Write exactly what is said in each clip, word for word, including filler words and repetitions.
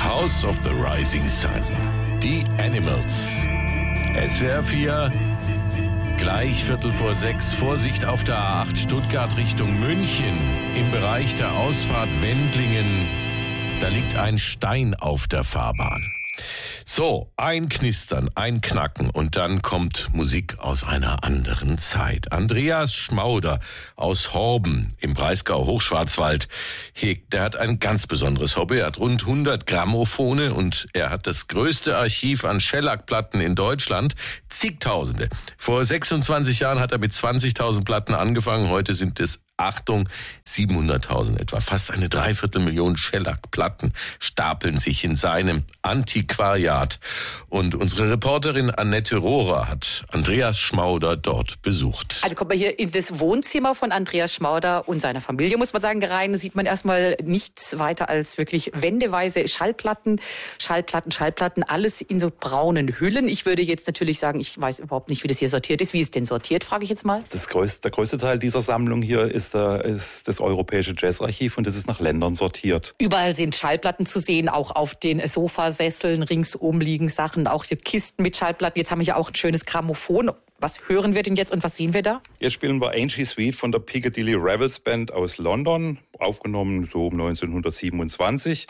House of the Rising Sun. Die Animals. S W R vier, gleich Viertel vor sechs. Vorsicht auf der A acht Stuttgart Richtung München. Im Bereich der Ausfahrt Wendlingen. Da liegt ein Stein auf der Fahrbahn. So, ein Knistern, ein Knacken und dann kommt Musik aus einer anderen Zeit. Andreas Schmauder aus Horben im Breisgau-Hochschwarzwald, der hat ein ganz besonderes Hobby. Er hat rund hundert Grammophone und er hat das größte Archiv an Schellackplatten in Deutschland, zigtausende. Vor sechsundzwanzig Jahren hat er mit zwanzigtausend Platten angefangen, heute sind es Achtung, siebenhunderttausend etwa. Fast eine Dreiviertelmillion Schellackplatten stapeln sich in seinem Antiquariat. Und unsere Reporterin Annette Rohrer hat Andreas Schmauder dort besucht. Also kommt man hier in das Wohnzimmer von Andreas Schmauder und seiner Familie, muss man sagen, rein, sieht man erstmal nichts weiter als wirklich wendeweise Schallplatten, Schallplatten, Schallplatten, alles in so braunen Hüllen. Ich würde jetzt natürlich sagen, ich weiß überhaupt nicht, wie das hier sortiert ist. Wie ist denn sortiert, frage ich jetzt mal? Das größte, der größte Teil dieser Sammlung hier ist ist das Europäische Jazzarchiv und das ist nach Ländern sortiert. Überall sind Schallplatten zu sehen, auch auf den Sofasesseln ringsum liegen Sachen, auch die Kisten mit Schallplatten. Jetzt haben wir ja auch ein schönes Grammophon. Was hören wir denn jetzt und was sehen wir da? Jetzt spielen wir Angie Sweet von der Piccadilly Revels Band aus London, aufgenommen so um neunzehnhundertsiebenundzwanzig.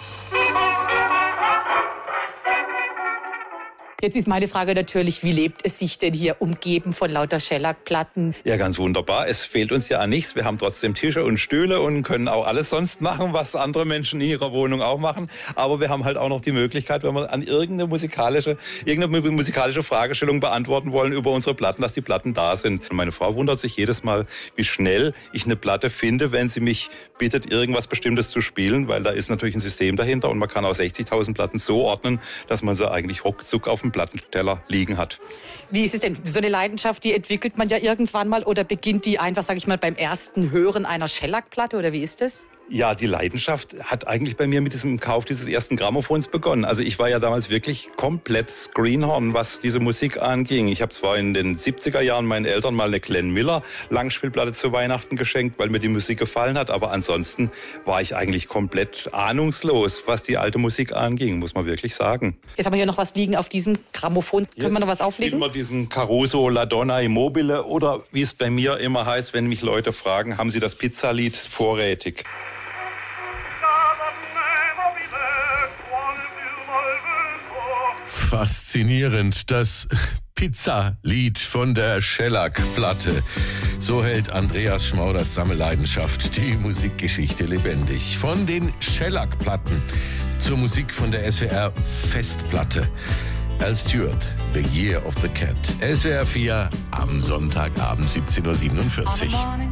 Jetzt ist meine Frage natürlich, wie lebt es sich denn hier umgeben von lauter Schellackplatten? Ja, ganz wunderbar. Es fehlt uns ja an nichts. Wir haben trotzdem Tische und Stühle und können auch alles sonst machen, was andere Menschen in ihrer Wohnung auch machen. Aber wir haben halt auch noch die Möglichkeit, wenn wir an irgendeine musikalische, irgendeine musikalische Fragestellung beantworten wollen über unsere Platten, dass die Platten da sind. Und meine Frau wundert sich jedes Mal, wie schnell ich eine Platte finde, wenn sie mich bittet, irgendwas Bestimmtes zu spielen, weil da ist natürlich ein System dahinter und man kann auch sechzigtausend Platten so ordnen, dass man sie eigentlich ruckzuck auf dem Plattenteller liegen hat. Wie ist es denn? So eine Leidenschaft, die entwickelt man ja irgendwann mal oder beginnt die einfach, sage ich mal, beim ersten Hören einer Schellackplatte oder wie ist das? Ja, die Leidenschaft hat eigentlich bei mir mit diesem Kauf dieses ersten Grammophons begonnen. Also ich war ja damals wirklich komplett Greenhorn, was diese Musik anging. Ich habe zwar in den siebziger Jahren meinen Eltern mal eine Glenn Miller Langspielplatte zu Weihnachten geschenkt, weil mir die Musik gefallen hat, aber ansonsten war ich eigentlich komplett ahnungslos, was die alte Musik anging, muss man wirklich sagen. Jetzt haben wir hier noch was liegen auf diesem Grammophon. Können wir noch was auflegen? Immer diesen Caruso La Donna Immobile oder wie es bei mir immer heißt, wenn mich Leute fragen, haben Sie das Pizzalied vorrätig? Faszinierend, das Pizzalied von der Schellackplatte. So hält Andreas Schmauders Sammelleidenschaft die Musikgeschichte lebendig. Von den Schellackplatten zur Musik von der S W R Festplatte. Al Stewart, The Year of the Cat. S W R vier am Sonntagabend siebzehn Uhr siebenundvierzig.